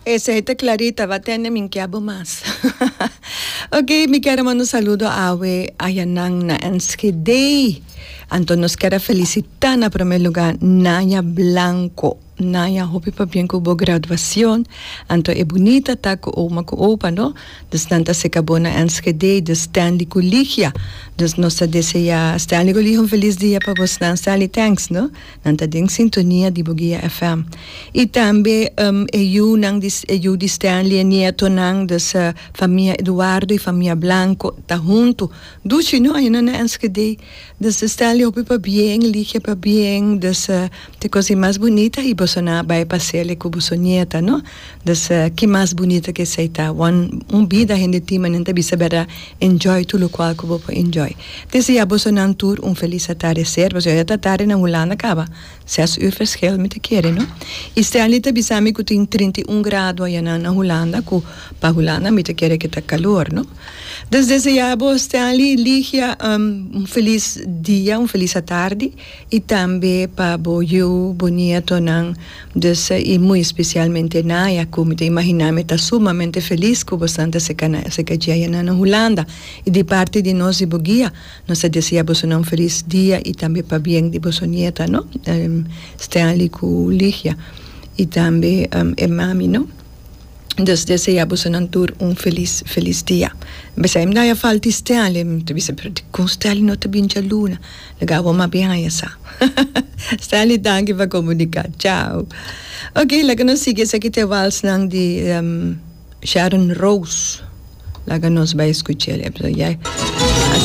Ese es clarita, va a tener mi quiabo más. Ok, mi quero mandar un saludo a Ayanang na Enschede. Anto nos quiero felicitar en primer lugar Naya Blanco. Naya, hopi pa bien ko bo graduación. Anto e bonita ta ko oma ko opa, no? Dus nanta se acabou na Enschede, de Stanley Colegia. Dus nos deseja Stanley Colegia un feliz dia para vos, Stanley, thanks, no? Nanta ding sintonia di Bugia FM. E também eu di Stanley nieto nang dus família Eduardo e família Blanco tá junto. Dushi, no? Ayun na Enschede. Dus Stanley hopi pa bien, Ligia pa bien, dus te coisa mais bonita e na vai passear com a nieta, no? Dus que mais bonita que seita, vida gente tima nenta bisa bera enjoy tudo qual que vou enjoy. Deseja você na tour feliz atardecer, você já tá tarde na Holanda acaba. 6 uur verschil met de keren, no? Este alita bisami que tem 31 graus aí na Holanda, que para Holanda met de keren que tá calor, no? Dus desejamos Stanley Ligia feliz dia, feliz tarde e também para boyo bonito nang dus e muito especialmente Naya, como te imaginamos, está sumamente feliz que bastante se caia na Holanda e de parte de nós de Bugia, nós desejamos um feliz dia e também para bem de vossa nieta, no? Stanley com Ligia e também mami, no? Dus desejamos tour feliz dia. Besa im naya falti Stanley, tu bisa com Stanley não te binja luna. Legawa mabihaya sa. Stanley, danke para comunicar. Ciao. Ok, laga nos sigue sa que te vals nang di Sharon Rose. Laga nos vai escuchar.